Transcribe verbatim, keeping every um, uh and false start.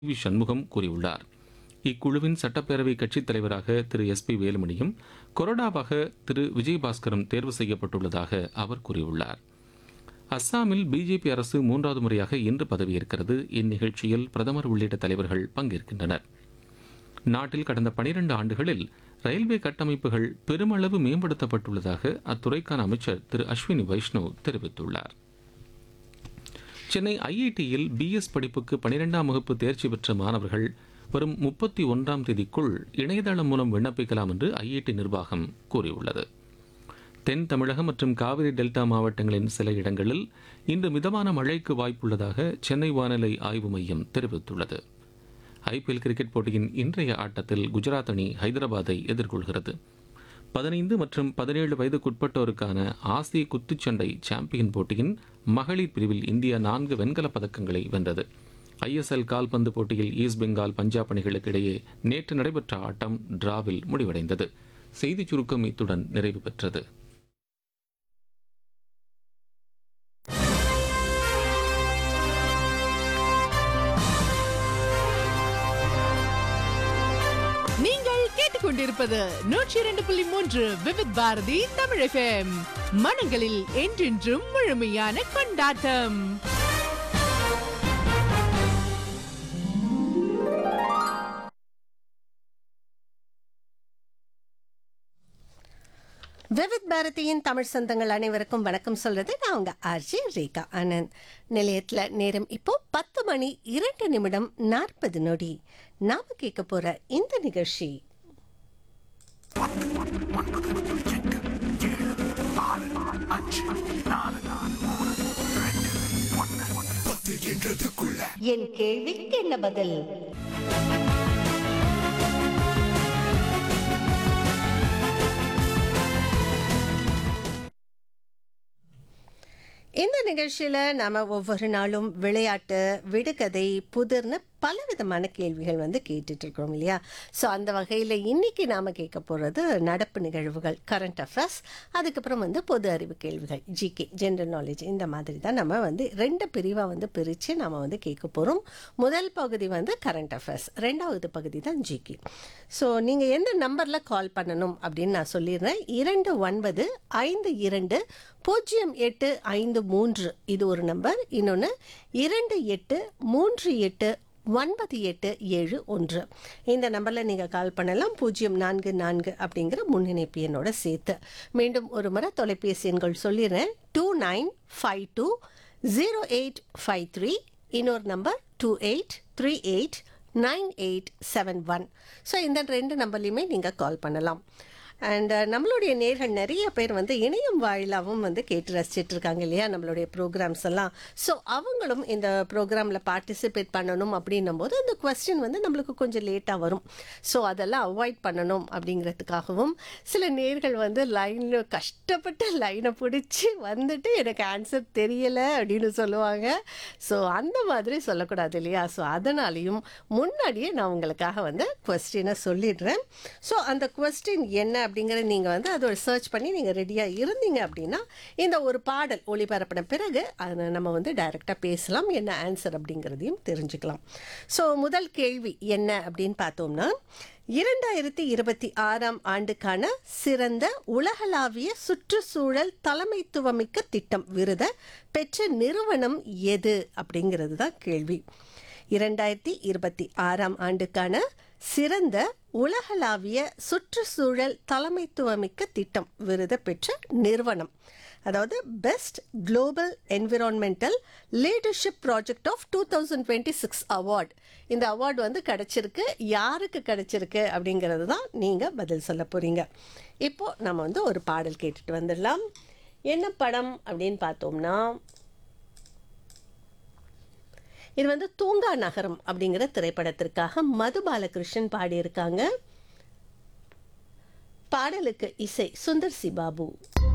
We Shanmugam கூறியுள்ளார். இக்குழுவின் சட்டப்பேரவை கட்சித் தலைவராக திரு எஸ் பி வேலுமணியும் கொறடாவாக திரு விஜயபாஸ்கரும் தேர்வு செய்யப்பட்டுள்ளதாக அவர் கூறியுள்ளார். அஸ்ஸாமில் பிஜேபி அரசு மூன்றாவது முறையாக இன்று பதவியேற்கிறது. இந்நிகழ்ச்சியில் பிரதமர் உள்ளிட்ட தலைவர்கள் பங்கேற்கின்றனர். நாட்டில் கடந்த பனிரண்டு ஆண்டுகளில் ரயில்வே கட்டமைப்புகள் பெருமளவு மேம்படுத்தப்பட்டுள்ளதாக அத்துறைக்கான அமைச்சர் திரு அஸ்வினி வைஷ்ணவ் தெரிவித்துள்ளார். சென்னை ஐஐடியில் பிஎஸ் படிப்புக்கு பனிரெண்டாம் வகுப்பு தேர்ச்சி பெற்ற மாணவர்கள் வரும் முப்பத்தி ஒன்றாம் தேதிக்குள் இணையதளம் மூலம் விண்ணப்பிக்கலாம் என்று ஐஐடி நிர்வாகம் கூறியுள்ளது. தென் தமிழகம் மற்றும் காவிரி டெல்டா மாவட்டங்களின் சில இடங்களில் இன்று மிதமான மழைக்கு வாய்ப்புள்ளதாக சென்னை வானிலை ஆய்வு மையம் தெரிவித்துள்ளது. ஐபிஎல் கிரிக்கெட் போட்டியின் இன்றைய ஆட்டத்தில் குஜராத் அணி ஹைதராபாத்தை எதிர்கொள்கிறது. பதினைந்து மற்றும் பதினேழு வயதுக்குட்பட்டோருக்கான ஆசிய குத்துச்சண்டை சாம்பியன் போட்டியின் மகளிர் பிரிவில் இந்தியா நான்கு வெண்கலப் பதக்கங்களை வென்றது. ஐஎஸ்எல் கால்பந்து போட்டியில் ஈஸ்ட் பெங்கால் பஞ்சாப் அணிகளுக்கு இடையே நேற்று நடைபெற்ற ஆட்டம் டிராவில் முடிவடைந்தது. செய்திச் சுருக்கம் இத்துடன் நிறைவு பெற்றது. நீங்கள் கேட்டுக்கொண்டிருப்பது நூற்றி இரண்டு புள்ளி மூன்று விவித் பாரதி தமிழ் எஃப்எம். மனங்களில் என்றென்றும் முழுமையான கொண்டாட்டம். விவித் பாரதியின் தமிழ் சொந்தங்கள் அனைவருக்கும் வணக்கம் சொல்றது நான் உங்க ஆர்ஜி ரேகா ஆனந்த். நிலையத்துல நேரம் இப்போ பத்து மணி இரண்டு நிமிடம் நாற்பது நொடி. நாம கேட்க போற இந்த நிகழ்ச்சி என் கேள்விக்கு என்ன பதில். இந்த நிகழ்ச்சியில் நாம் ஒவ்வொரு நாளும் விளையாட்டு, விடுகதை, புதிர்னு பலவிதமான கேள்விகள் வந்து கேட்டுட்டு இருக்கிறோம் இல்லையா? ஸோ அந்த வகையில் இன்னைக்கு நாம் கேட்க போகிறது நடப்பு நிகழ்வுகள், கரண்ட் அஃபேர்ஸ், அதுக்கப்புறம் வந்து பொது அறிவு கேள்விகள், ஜிகே, ஜென்ரல் நாலேஜ். இந்த மாதிரி தான் நம்ம வந்து ரெண்டு பிரிவாக வந்து பிரித்து நாம் வந்து கேட்க போகிறோம். முதல் பகுதி வந்து கரண்ட் அஃபேர்ஸ், ரெண்டாவது பகுதி தான் ஜிகே. ஸோ நீங்கள் எந்த நம்பரில் கால் பண்ணணும் அப்படின்னு நான் சொல்லிடுறேன். இரண்டு ஒன்பது ஐந்து இரண்டு பூஜ்ஜியம் எட்டு ஐந்து மூன்று இது ஒரு நம்பர். இன்னொன்று இரண்டு எட்டு மூன்று எட்டு ஒன்பது எட்டு ஏழு ஒன்று. இந்த நம்பரில் நீங்கள் கால் பண்ணலாம். பூஜ்ஜியம் நான்கு நான்கு அப்படிங்கிற முன்னிணைப்பு எண்ணோட சேர்த்து. மீண்டும் ஒரு முறை தொலைபேசி எண்கள் சொல்லிடுறேன். Two nine five two zero eight five three. இன்னொரு number two eight three eight nine eight seven one. So இந்த ரெண்டு நம்பர்லையுமே நீங்கள் கால் பண்ணலாம். அண்ட் நம்மளுடைய நேர்கள் நிறைய பேர் வந்து இணையம் வாயிலாகவும் வந்து கேட்டு ரசிச்சிட்டு இருக்காங்க இல்லையா நம்மளுடைய ப்ரோக்ராம்ஸ் எல்லாம். ஸோ அவங்களும் இந்த ப்ரோக்ராமில் பார்ட்டிசிபேட் பண்ணணும் அப்படின்னும் போது அந்த கொஸ்டின் வந்து நம்மளுக்கு கொஞ்சம் லேட்டாக வரும். ஸோ அதெல்லாம் அவாய்ட் பண்ணணும் அப்படிங்கிறதுக்காகவும் சில நேர்கள் வந்து லைனில் கஷ்டப்பட்டு லைனை பிடிச்சி வந்துட்டு எனக்கு ஆன்சர் தெரியலை அப்படின்னு சொல்லுவாங்க. ஸோ அந்த மாதிரி சொல்லக்கூடாது இல்லையா? ஸோ அதனாலையும் முன்னாடியே நான் உங்களுக்காக வந்து கொஸ்டினை சொல்லிடுறேன். ஸோ அந்த கொஸ்டின் என்ன அப்படிங்கிறத நீங்கள் வந்து அதை சர்ச் பண்ணி நீங்கள் ரெடியாக இருந்தீங்க அப்படின்னா இந்த ஒரு பாடல் ஒளிபரப்பின பிறகு அதை நம்ம வந்து டைரெக்டாக பேசலாம். என்ன ஆன்சர் அப்படிங்கிறதையும் தெரிஞ்சுக்கலாம். ஸோ முதல் கேள்வி என்ன அப்படின்னு பார்த்தோம்னா, இரண்டாயிரத்தி இருபத்தி ஆறாம் ஆண்டுக்கான சிறந்த உலகளாவிய சுற்றுச்சூழல் தலைமைத்துவமிக்க திட்டம் விருதை பெற்ற நிறுவனம் எது அப்படிங்கிறது தான் கேள்வி. இரண்டாயிரத்தி இருபத்தி ஆறாம் ஆண்டுக்கான சிறந்த உலகளாவிய சுற்றுச்சூழல் தலைமைத்துவமிக்க திட்டம் விருதை பெற்ற நிறுவனம், அதாவது best global environmental leadership project of two thousand twenty six award. இந்த அவார்டு வந்து கிடைச்சிருக்கு. யாருக்கு கிடைச்சிருக்கு அப்படிங்கிறது தான் நீங்கள் பதில் சொல்ல போகிறீங்க. இப்போது நம்ம வந்து ஒரு பாடல் கேட்டுட்டு வந்துடலாம். என்ன படம் அப்படின்னு பார்த்தோம்னா, இது வந்து தூங்கா நகரம் அப்படிங்கிற திரைப்படத்திற்காக மது பாலகிருஷ்ணன் பாடியிருக்காங்க. பாடலுக்கு இசை சுந்தர் சி பாபு.